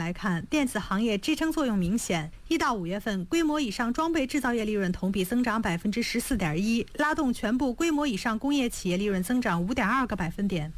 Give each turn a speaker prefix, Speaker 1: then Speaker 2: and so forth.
Speaker 1: 来看，电子行业支撑作用明显。1到5月份，规模以上装备制造业利润同比增长14.1%，拉动全部规模以上工业企业利润增长5.2个百分点。